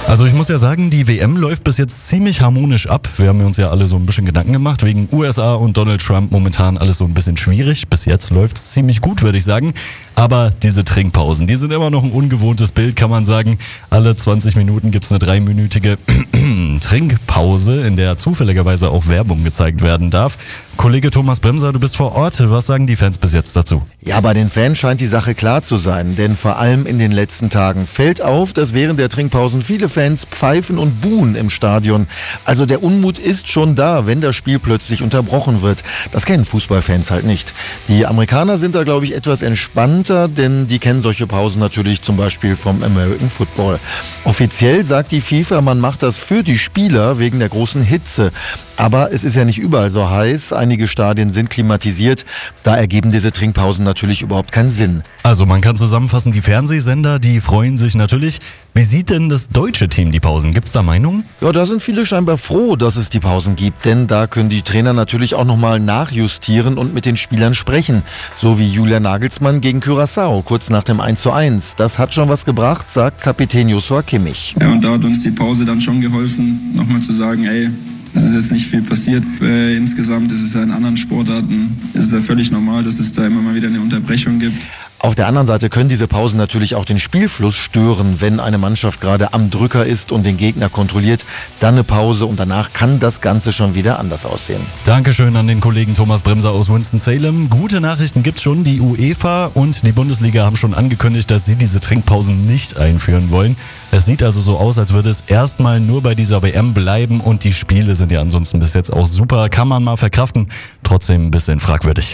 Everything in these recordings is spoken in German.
Also ich muss ja sagen, die WM läuft bis jetzt ziemlich harmonisch ab. Wir haben uns ja alle so ein bisschen Gedanken gemacht. Wegen USA und Donald Trump momentan alles so ein bisschen schwierig. Bis jetzt läuft es ziemlich gut, würde ich sagen. Aber diese Trinkpausen, die sind immer noch ein ungewohntes Bild, kann man sagen. Alle 20 Minuten gibt's eine 3-minütige Trinkpause, in der zufälligerweise auch Werbung gezeigt werden darf. Kollege Thomas Bremser, du bist vor Ort. Was sagen die Fans bis jetzt dazu? Ja, bei den Fans scheint die Sache klar zu sein. Denn vor allem in den letzten Tagen fällt auf, dass während der Trinkpausen viele Fans pfeifen und buhen im Stadion. Also der Unmut ist schon da, wenn das Spiel plötzlich unterbrochen wird. Das kennen Fußballfans halt nicht. Die Amerikaner sind da, glaube ich, etwas entspannter, denn die kennen solche Pausen natürlich zum Beispiel vom American Football. Offiziell sagt die FIFA, man macht das für die Spieler wegen der großen Hitze. Aber es ist ja nicht überall so heiß. Einige Stadien sind klimatisiert. Da ergeben diese Trinkpausen natürlich überhaupt keinen Sinn. Also man kann zusammenfassen, die Fernsehsender, die freuen sich natürlich. Wie sieht denn das deutsche Team die Pausen? Gibt's da Meinungen? Ja, da sind viele scheinbar froh, dass es die Pausen gibt. Denn da können die Trainer natürlich auch nochmal nachjustieren und mit den Spielern sprechen. So wie Julian Nagelsmann gegen Curaçao, kurz nach dem 1:1. Das hat schon was gebracht, sagt Kapitän Joshua Kimmich. Ja, und da hat uns die Pause dann schon geholfen, nochmal zu sagen, es ist jetzt nicht viel passiert. Insgesamt ist es ja in anderen Sportarten, ist es ja völlig normal, dass es da immer mal wieder eine Unterbrechung gibt. Auf der anderen Seite können diese Pausen natürlich auch den Spielfluss stören, wenn eine Mannschaft gerade am Drücker ist und den Gegner kontrolliert. Dann eine Pause und danach kann das Ganze schon wieder anders aussehen. Dankeschön an den Kollegen Thomas Bremser aus Winston-Salem. Gute Nachrichten gibt's schon. Die UEFA und die Bundesliga haben schon angekündigt, dass sie diese Trinkpausen nicht einführen wollen. Es sieht also so aus, als würde es erstmal nur bei dieser WM bleiben und die Spiele sind ja ansonsten bis jetzt auch super. Kann man mal verkraften. Trotzdem ein bisschen fragwürdig.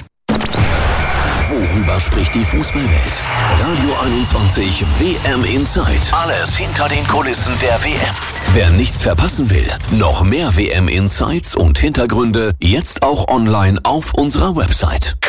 Worüber spricht die Fußballwelt? Radio 21 WM Inside. Alles hinter den Kulissen der WM. Wer nichts verpassen will, noch mehr WM Insights und Hintergründe jetzt auch online auf unserer Website.